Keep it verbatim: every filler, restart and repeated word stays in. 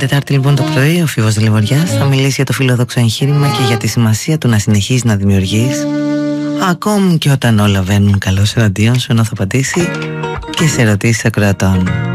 Τετάρτη λοιπόν το πρωί ο Φίβος Λεμοριάς θα μιλήσει για το φιλόδοξο εγχείρημα και για τη σημασία του να συνεχίσεις να δημιουργείς ακόμη και όταν όλα βαίνουν καλώς εναντίον σου, ενώ θα απαντήσει και σε ερωτήσεις ακροατών.